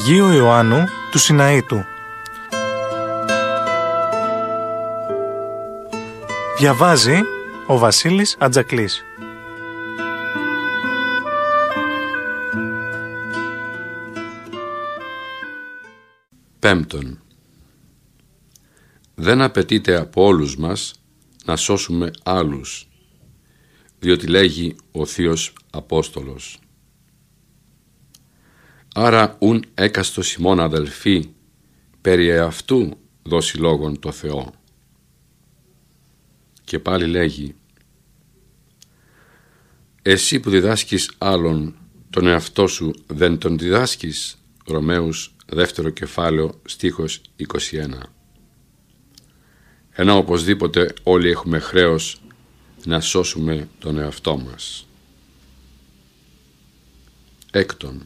Αγίου Ιωάννου του Συναήτου. Διαβάζει ο Βασίλης Ατζακλής. Πέμπτον, δεν απαιτείται από όλους μας να σώσουμε άλλους, διότι λέγει ο Θείος Απόστολος. Άρα ουν έκαστος ημών αδελφοί, περί εαυτού δώσει λόγον το Θεό. Και πάλι λέγει, εσύ που διδάσκεις άλλον, τον εαυτό σου δεν τον διδάσκεις. Ρωμαίους 2 κεφάλαιο στίχος 21. Ενώ οπωσδήποτε όλοι έχουμε χρέος να σώσουμε τον εαυτό μας. Έκτον,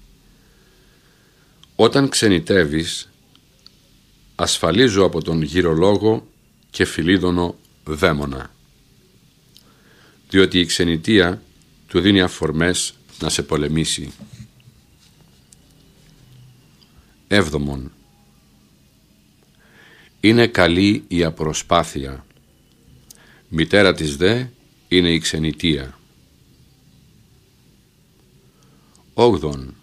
όταν ξενιτεύεις, ασφαλίζω από τον γυρολόγο και φιλίδωνο δαίμονα, διότι η ξενιτεία του δίνει αφορμές να σε πολεμήσει. Έβδομον, είναι καλή η απροσπάθεια, μητέρα της δε είναι η ξενιτεία. Όγδον,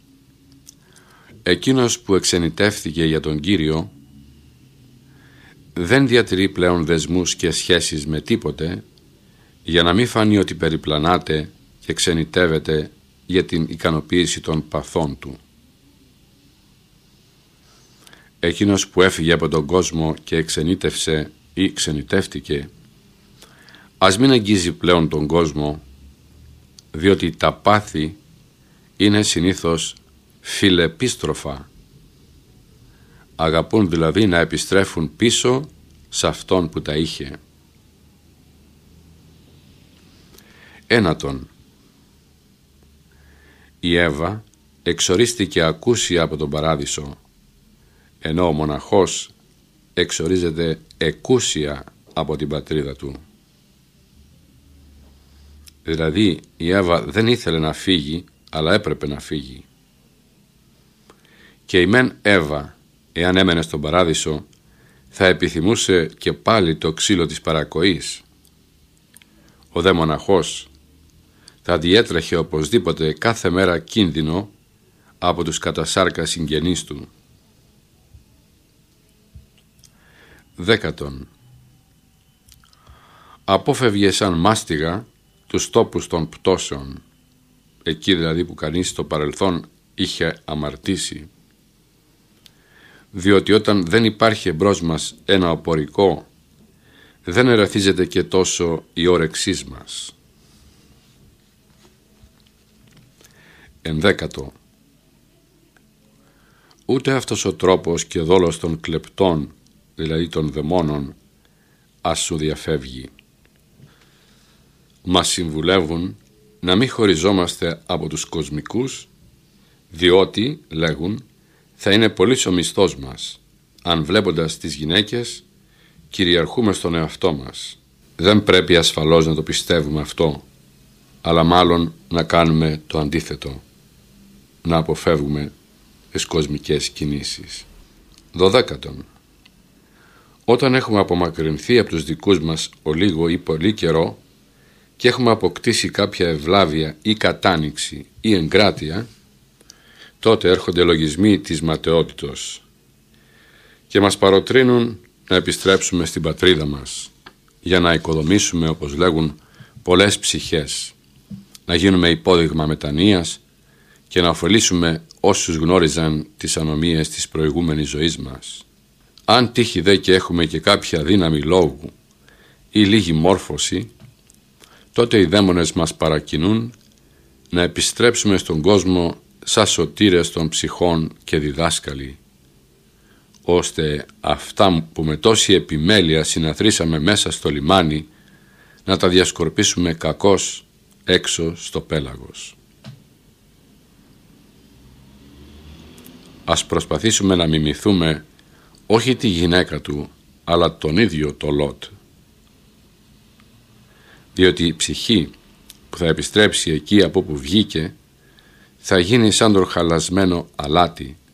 εκείνος που εξενιτεύθηκε για τον Κύριο δεν διατηρεί πλέον δεσμούς και σχέσεις με τίποτε, για να μην φανεί ότι περιπλανάται και ξενιτεύεται για την ικανοποίηση των παθών του. Εκείνος που έφυγε από τον κόσμο και εξενίτευσε ή ξενιτεύτηκε, ας μην αγγίζει πλέον τον κόσμο, διότι τα πάθη είναι συνήθως φιλεπίστροφα. Αγαπούν δηλαδή να επιστρέφουν πίσω σε αυτόν που τα είχε. Ένατον, η Εύα εξορίστηκε ακούσια από τον παράδεισο, ενώ ο μοναχός εξορίζεται εκούσια από την πατρίδα του. Δηλαδή η Εύα δεν ήθελε να φύγει, αλλά έπρεπε να φύγει. Και η μεν Εύα, εάν έμενε στον παράδεισο, θα επιθυμούσε και πάλι το ξύλο της παρακοής. Ο δε μοναχός θα διέτρεχε οπωσδήποτε κάθε μέρα κίνδυνο από τους κατασάρκα συγγενείς του. Δέκατον, απόφευγε σαν μάστιγα τους τόπους των πτώσεων, εκεί δηλαδή που κανείς στο παρελθόν είχε αμαρτήσει, διότι όταν δεν υπάρχει εμπρός μας ένα οπωρικό, δεν ερεθίζεται και τόσο η όρεξής μας. Ενδέκατο, ούτε αυτός ο τρόπος και δόλος των κλεπτών, δηλαδή των δαιμόνων, ας σου διαφεύγει. Μας συμβουλεύουν να μην χωριζόμαστε από τους κοσμικούς, διότι, λέγουν, θα είναι πολύς ο μισθός μας, αν βλέποντας τις γυναίκες κυριαρχούμε στον εαυτό μας. Δεν πρέπει ασφαλώς να το πιστεύουμε αυτό, αλλά μάλλον να κάνουμε το αντίθετο, να αποφεύγουμε τις κοσμικές κινήσεις. 12. Όταν έχουμε απομακρυνθεί από τους δικούς μας ο λίγο ή πολύ καιρό και έχουμε αποκτήσει κάποια ευλάβεια ή κατάνοιξη ή εγκράτεια, τότε έρχονται λογισμοί της ματαιότητος και μας παροτρύνουν να επιστρέψουμε στην πατρίδα μας για να οικοδομήσουμε, όπως λέγουν, πολλές ψυχές, να γίνουμε υπόδειγμα μετανοίας και να ωφελήσουμε όσους γνώριζαν τις ανομίες της προηγούμενης ζωής μας. Αν τύχει δε και έχουμε και κάποια δύναμη λόγου ή λίγη μόρφωση, τότε οι δαίμονες μας παρακινούν να επιστρέψουμε στον κόσμο σαν σωτήρες των ψυχών και διδάσκαλοι, ώστε αυτά που με τόση επιμέλεια συναθρήσαμε μέσα στο λιμάνι να τα διασκορπίσουμε κακώς έξω στο πέλαγος. Ας προσπαθήσουμε να μιμηθούμε όχι τη γυναίκα του, αλλά τον ίδιο το Λότ. Διότι η ψυχή που θα επιστρέψει εκεί από που βγήκε θα γίνει σαν το χαλασμένο αλάτι